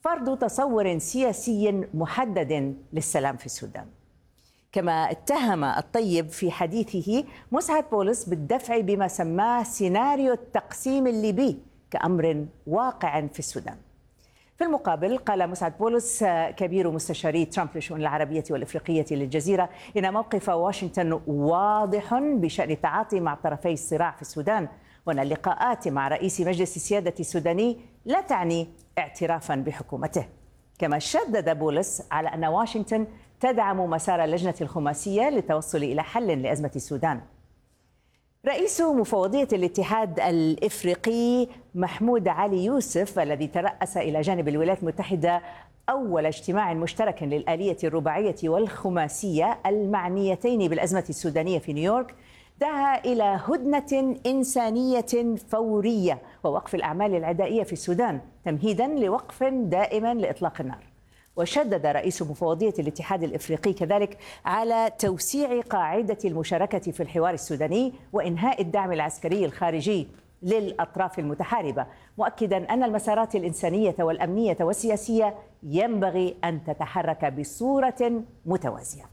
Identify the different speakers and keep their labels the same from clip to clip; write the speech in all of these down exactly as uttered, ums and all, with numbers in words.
Speaker 1: فرض تصور سياسي محدد للسلام في السودان. كما اتهم الطيب في حديثه مسعد بولس بالدفع بما سماه سيناريو التقسيم الليبي كأمر واقع في السودان. في المقابل قال مسعد بولس كبير مستشاري ترامب للشؤون العربية والإفريقية للجزيرة إن موقف واشنطن واضح بشأن التعاطي مع طرفي الصراع في السودان، وأن اللقاءات مع رئيس مجلس السيادة السوداني لا تعني اعترافا بحكومته. كما شدد بولس على أن واشنطن تدعم مسار اللجنة الخماسية للتوصل إلى حل لأزمة السودان. رئيس مفوضية الاتحاد الإفريقي محمود علي يوسف الذي ترأس إلى جانب الولايات المتحدة أول اجتماع مشترك للآلية الرباعية والخماسية المعنيتين بالأزمة السودانية في نيويورك دعا إلى هدنة إنسانية فورية ووقف الأعمال العدائية في السودان تمهيدا لوقف دائم لإطلاق النار. وشدد رئيس مفوضية الاتحاد الإفريقي كذلك على توسيع قاعدة المشاركة في الحوار السوداني وإنهاء الدعم العسكري الخارجي للأطراف المتحاربة، مؤكدا أن المسارات الإنسانية والأمنية والسياسية ينبغي أن تتحرك بصورة متوازية.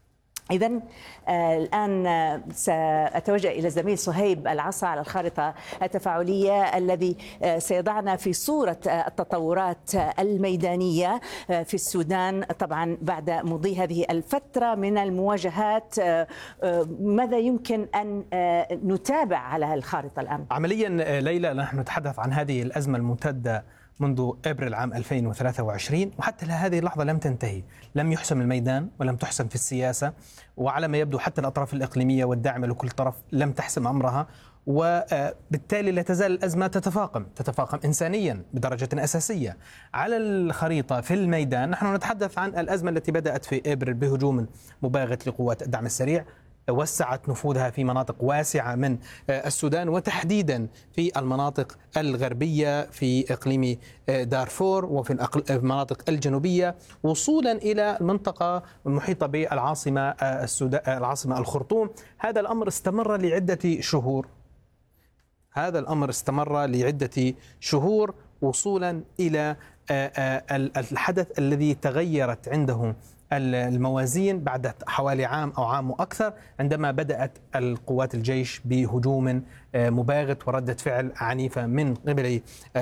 Speaker 1: إذن آه الآن آه سأتوجه إلى الزميل صهيب العصا على الخارطة التفاعلية الذي آه سيضعنا في صورة آه التطورات آه الميدانية آه في السودان طبعا بعد مضي هذه الفترة من المواجهات. آه آه ماذا يمكن أن آه نتابع على الخارطة الآن؟
Speaker 2: عمليا ليلى نحن نتحدث عن هذه الأزمة الممتدة منذ ابريل عام ألفين وثلاثة وعشرين وحتى هذه اللحظه لم تنتهي، لم يحسم الميدان ولم تحسم في السياسه، وعلى ما يبدو حتى الاطراف الاقليميه والداعمه لكل طرف لم تحسم امرها، وبالتالي لا تزال الازمه تتفاقم، تتفاقم انسانيا بدرجه اساسيه. على الخريطه في الميدان نحن نتحدث عن الازمه التي بدات في ابريل بهجوم مباغت لقوات الدعم السريع، وسعت نفوذها في مناطق واسعة من السودان وتحديدا في المناطق الغربية في إقليم دارفور وفي المناطق الجنوبية وصولا إلى المنطقة المحيطة بالعاصمة السودان العاصمة الخرطوم. هذا الأمر استمر لعدة شهور هذا الأمر استمر لعدة شهور وصولا إلى الحدث الذي تغيرت عنده الموازين بعد حوالي عام أو عام وأكثر، عندما بدأت القوات الجيش بهجوم مباغت وردة فعل عنيفة من قبل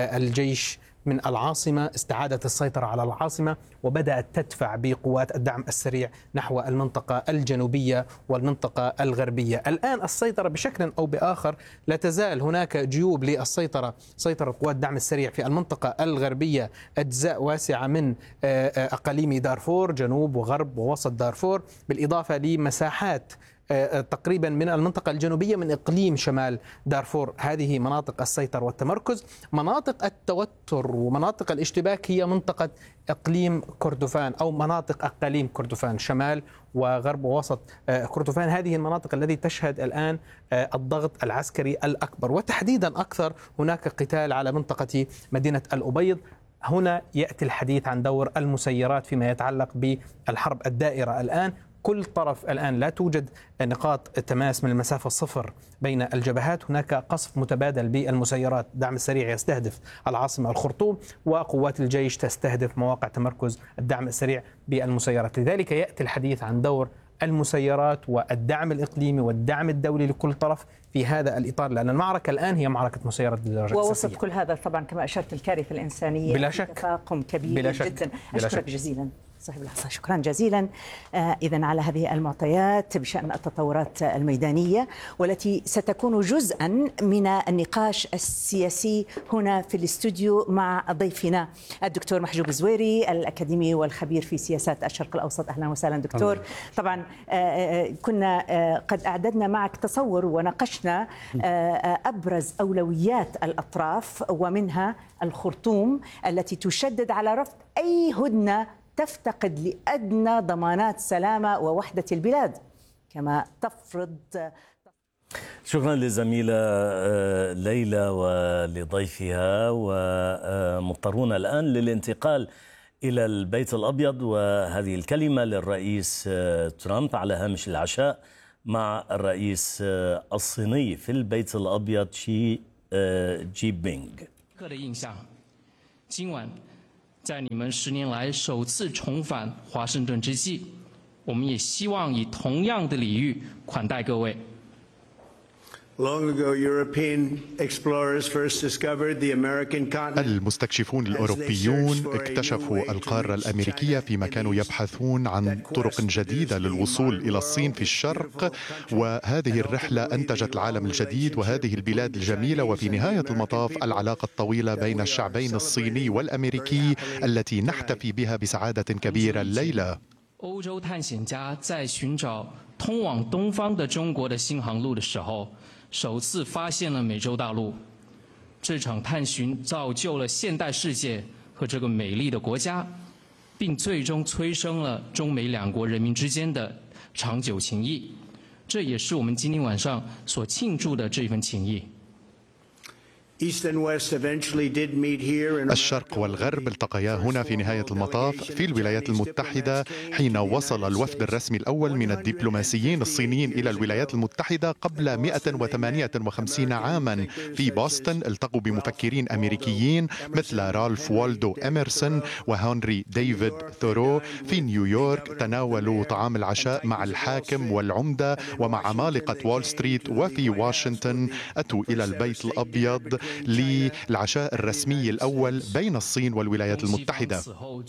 Speaker 2: الجيش من العاصمة، استعادت السيطرة على العاصمة وبدأت تدفع بقوات الدعم السريع نحو المنطقة الجنوبية والمنطقة الغربية. الآن السيطرة بشكل أو بآخر لا تزال هناك جيوب للسيطرة، سيطرة قوات الدعم السريع في المنطقة الغربية أجزاء واسعة من أقاليم دارفور جنوب وغرب ووسط دارفور، بالإضافة لمساحات تقريبا من المنطقة الجنوبية من إقليم شمال دارفور. هذه مناطق السيطرة والتمركز. مناطق التوتر ومناطق الاشتباك هي منطقة إقليم كردفان أو مناطق أقاليم كردفان شمال وغرب ووسط كردفان. هذه المناطق التي تشهد الآن الضغط العسكري الأكبر، وتحديدا أكثر هناك قتال على منطقة مدينة الأبيض. هنا يأتي الحديث عن دور المسيرات فيما يتعلق بالحرب الدائرة. الآن كل طرف الآن لا توجد نقاط تماس من المسافة الصفر بين الجبهات، هناك قصف متبادل بالمسيرات. الدعم السريع يستهدف العاصمة الخرطوم وقوات الجيش تستهدف مواقع تمركز الدعم السريع بالمسيرات. لذلك يأتي الحديث عن دور المسيرات والدعم الإقليمي والدعم الدولي لكل طرف في هذا الإطار، لأن المعركة الآن هي معركة مسيرات بالدرجة
Speaker 1: ووسط
Speaker 2: الأساسية.
Speaker 1: كل هذا طبعا كما أشرت الكارثة الإنسانية
Speaker 2: بلا شك
Speaker 1: تفاقم كبير
Speaker 2: بلا شك.
Speaker 1: جدا.
Speaker 2: بلا
Speaker 1: أشكرك
Speaker 2: شك.
Speaker 1: جزيلا صاحب العصا، شكرا جزيلا. آه إذن على هذه المعطيات بشأن التطورات الميدانية والتي ستكون جزءا من النقاش السياسي هنا في الاستوديو مع ضيفنا الدكتور محجوب زويري الأكاديمي والخبير في سياسات الشرق الأوسط. أهلا وسهلا دكتور. طبعا آه كنا آه قد أعددنا معك تصور وناقشنا آه أبرز أولويات الأطراف ومنها الخرطوم التي تشدد على رفض أي هدنة تفتقد لأدنى ضمانات سلامة ووحدة البلاد، كما تفرض.
Speaker 3: شكرا للزميلة ليلى ولضيفها. ومضطرون الآن للانتقال إلى البيت الأبيض، وهذه الكلمة للرئيس ترامب على هامش العشاء مع الرئيس الصيني في البيت الأبيض شي جي بينغ.
Speaker 4: 在你们十年来首次重返华盛顿之际，我们也希望以同样的礼遇款待各位。
Speaker 5: Long ago, European explorers first discovered the American continent.
Speaker 6: المستكشفون الأوروبيون اكتشفوا القارة الأمريكية فيما كانوا يبحثون عن طرق جديدة للوصول إلى الصين في الشرق، وهذه الرحلة أنتجت العالم الجديد وهذه البلاد الجميلة، وفي نهاية المطاف العلاقة الطويلة بين الشعبين الصيني والأمريكي التي نحتفي بها بسعادة كبيرة الليلة.
Speaker 4: 欧洲探险家在寻找通往东方的中国的新航路的时候，首次发现了美洲大陆。这场探寻造就了现代世界和这个美丽的国家，并最终催生了中美两国人民之间的长久情谊。这也是我们今天晚上所庆祝的这份情谊。
Speaker 6: الشرق والغرب التقيا هنا في نهاية المطاف في الولايات المتحدة حين وصل الوفد الرسمي الأول من الدبلوماسيين الصينيين إلى الولايات المتحدة قبل مئة وثمانية وخمسين عاما. في بوسطن التقوا بمفكرين أمريكيين مثل رالف والدو إميرسون وهنري ديفيد ثورو. في نيويورك تناولوا طعام العشاء مع الحاكم والعمدة ومع عمالقة وول ستريت. وفي واشنطن أتوا إلى البيت الأبيض للعشاء الرسمي الأول بين الصين والولايات المتحدة.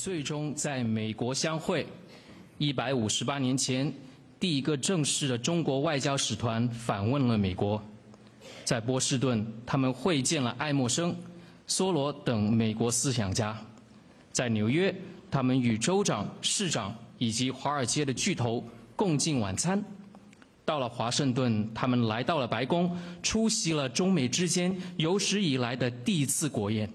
Speaker 4: 一百五十八年前，第一个正式的中国外交使团访问了美国。在波士顿，他们会见了爱默生、梭罗等美国思想家；在纽约，他们与州长、市长以及华尔街的巨头共进晚餐。 到了华盛顿，他们来到了白宫，出席了中美之间有史以来的第一次国宴。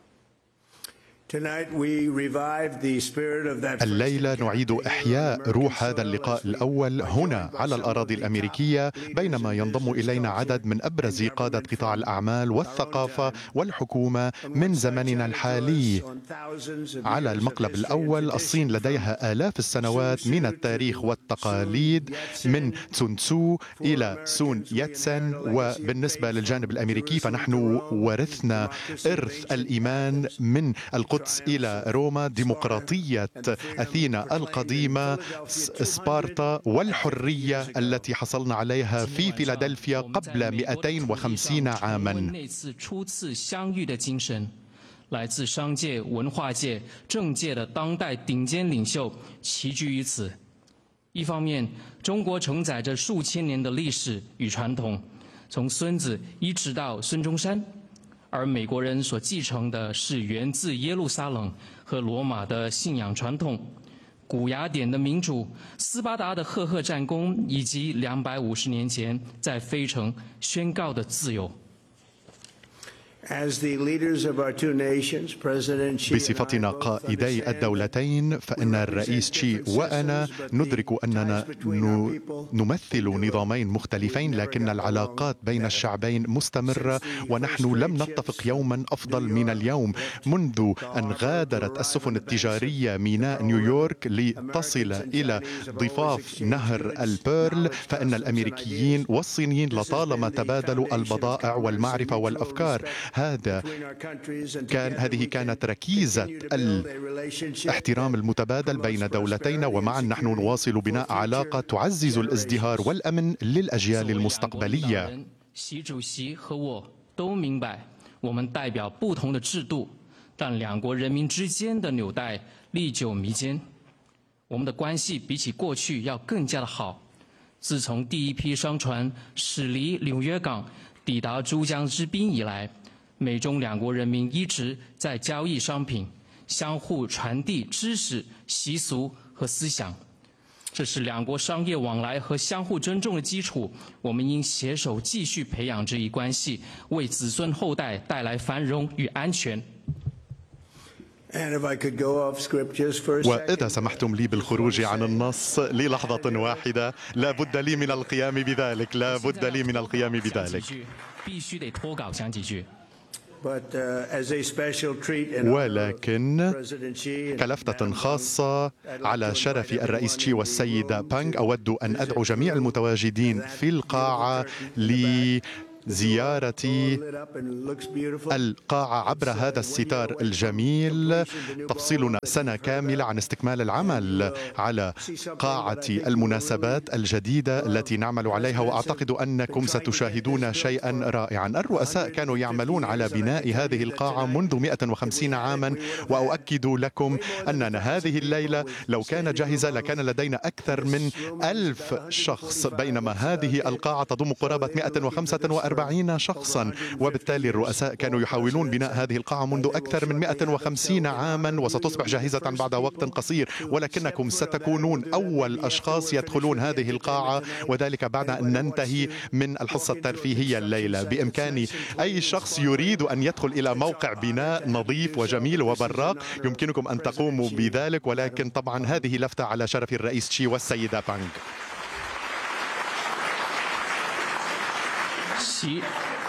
Speaker 6: الليلة نعيد إحياء روح هذا اللقاء الأول هنا على الأراضي الأمريكية، بينما ينضم إلينا عدد من أبرز قادة قطاع الأعمال والثقافة والحكومة من زمننا الحالي. على المقلب الأول الصين لديها آلاف السنوات من التاريخ والتقاليد، من تسون تسو إلى سون ياتسن. وبالنسبة للجانب الأمريكي فنحن ورثنا إرث الإيمان من القدس إلى روما، ديمقراطية أثينا القديمة، سبارتا، والحرية التي حصلنا عليها في فيلادلفيا قبل مئتين وخمسين عاما.
Speaker 4: 来自商界、文化界、政界的当代顶尖领袖齐聚于此。一方面，中国承载着数千年的历史与传统，从孙子一直到孙中山。 而美国人所继承的是源自耶路撒冷和罗马的信仰传统，古雅典的民主、斯巴达的赫赫战功，以及两百五十年前在费城宣告的自由。
Speaker 6: بصفتنا قائدي الدولتين فإن الرئيس تشي وأنا ندرك أننا نمثل نظامين مختلفين، لكن العلاقات بين الشعبين مستمرة، ونحن لم نتفق يوما أفضل من اليوم. منذ أن غادرت السفن التجارية ميناء نيويورك لتصل إلى ضفاف نهر البيرل، فإن الأمريكيين والصينيين لطالما تبادلوا البضائع والمعرفة والأفكار. هذا كان هذه كانت ركيزة الاحترام المتبادل بين دولتين، ومعا نحن نواصل بناء علاقة تعزز الازدهار والأمن للأجيال المستقبلية.
Speaker 4: 习主席和我都明白，我们代表不同的制度，但两国人民之间的纽带历久弥坚。我们的关系比起过去要更加的好。自从第一批商船驶离纽约港，抵达珠江之滨以来， 美中两国人民一直在交易商品，相互传递知识、习俗和思想，这是两国商业往来和相互尊重的基础。我们应携手继续培养这一关系，为子孙后代带来繁荣与安全。
Speaker 6: وإذا سمحتم لي بالخروج عن النص للحظة واحدة، لا بد لي من القيام بذلك، لا بد لي من القيام بذلك. ولكن كلفتة خاصة على شرف الرئيس تشي والسيدة بانغ، أود أن أدعو جميع المتواجدين في القاعة ل زيارة القاعة عبر هذا الستار الجميل تفصلنا سنة كاملة عن استكمال العمل على قاعة المناسبات الجديدة التي نعمل عليها، وأعتقد أنكم ستشاهدون شيئا رائعا. الرؤساء كانوا يعملون على بناء هذه القاعة منذ مئة وخمسين عاما، وأؤكد لكم أننا هذه الليلة لو كان جاهزة لكان لدينا أكثر من ألف شخص، بينما هذه القاعة تضم قرابة مئة وخمسة وأربعين شخصا، وبالتالي الرؤساء كانوا يحاولون بناء هذه القاعة منذ أكثر من مئة وخمسين عاما، وستصبح جاهزة بعد وقت قصير، ولكنكم ستكونون أول أشخاص يدخلون هذه القاعة، وذلك بعد أن ننتهي من الحصة الترفيهية الليلة. بإمكان أي شخص يريد أن يدخل إلى موقع بناء نظيف وجميل وبراق يمكنكم أن تقوموا بذلك، ولكن طبعا هذه لفتة على شرف الرئيس تشي والسيدة بانغ.
Speaker 4: 习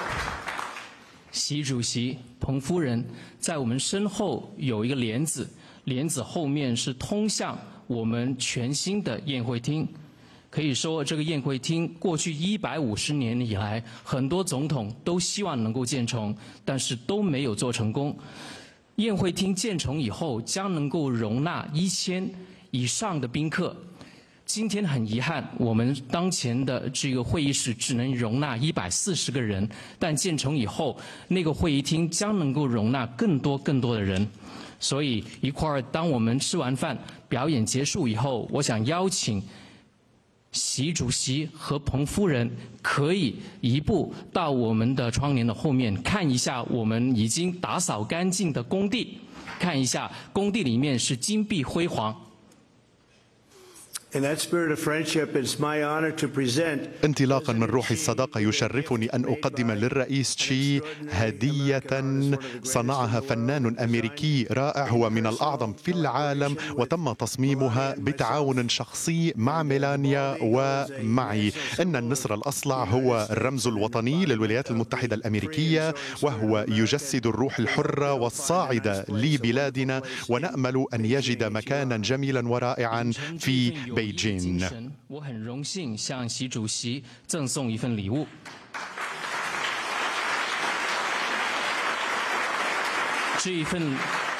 Speaker 4: 习主席、彭夫人在我们身后有一个帘子，帘子后面是通向我们全新的宴会厅。可以说，这个宴会厅过去一百五十年以来，很多总统都希望能够建成，但是都没有做成功。宴会厅建成以后，将能够容纳一千以上的宾客。 今天很遗憾，我们当前的这个会议室只能容纳一百四十个人，但建成以后，那个会议厅将能够容纳更多更多的人。所以一会儿，当我们吃完饭，表演结束以后，我想邀请习主席和彭夫人可以移步到我们的窗帘的后面，看一下我们已经打扫干净的工地，看一下工地里面是金碧辉煌。
Speaker 5: In that spirit of friendship, it's my honor to present.
Speaker 6: انطلاقا من روح الصداقة يشرفني أن أقدم للرئيس تشي هدية صنعها فنان أمريكي رائع، هو من الأعظم في العالم، وتم تصميمها بتعاون شخصي مع ميلانيا ومعي. إن النسر الأصلع هو الرمز الوطني للولايات المتحدة الأمريكية، وهو يجسد الروح الحرة والصاعدة لبلادنا، ونأمل أن يجد مكانا جميلا ورائعا في بيجين.
Speaker 4: 我很荣幸向习主席赠送一份礼物。这一份